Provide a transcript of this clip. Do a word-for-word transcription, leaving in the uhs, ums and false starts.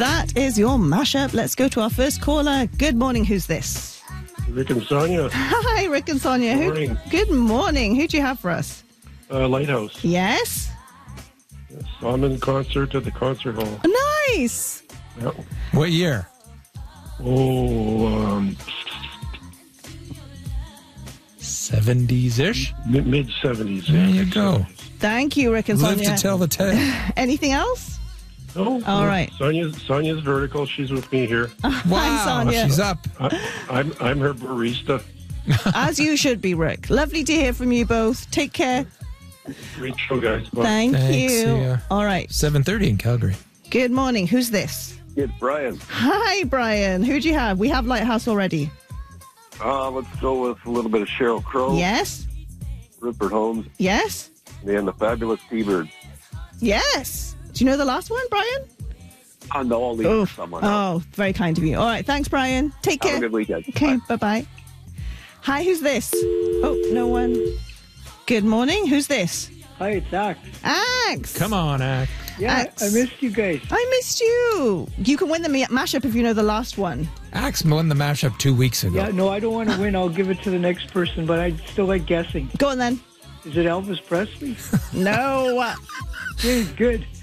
That is your mashup. Let's go to our first caller. Good morning. Who's this? Rick and Sonia. Hi, Rick and Sonia. Good Who- morning. good morning. Who do you have for us? Uh, Lighthouse. Yes. Saw him in concert at the concert hall. Nice. Yep. What year? Oh, um, seventies-ish? mid seventies. There you go. Thank you, Rick and Live Sonia. to tell the tale. Anything else? No. All no. right. Sonia's Sonia's vertical. She's with me here. Wow, Sonia. she's up. I, I'm I'm her barista. As you should be, Rick. Lovely to hear from you both. Take care. Great show, guys. Bye. Thank Thanks, you. see ya. All right. seven thirty in Calgary. Good morning. Who's this? It's Brian. Hi, Brian. Who do you have? We have Lighthouse already. Uh, let's go with a little bit of Sheryl Crow, Yes. Rupert Holmes, Yes. and the Fabulous T-Birds. Yes. Do you know the last one, Brian? Uh, no, I'll leave Oh, it to someone else. oh, very kind of you. All right. Thanks, Brian. Take Have care. a good weekend. Okay. Bye. Bye-bye. Hi, who's this? Oh, no one. Good morning. Who's this? Hi, it's Axe. Axe. Come on, Act. Yeah, Axe. I missed you guys. I missed you. You can win the ma- mashup if you know the last one. Axe won the mashup two weeks ago. Yeah, no, I don't want to win. I'll give it to the next person, but I still like guessing. Go on then. Is it Elvis Presley? No. Good, good.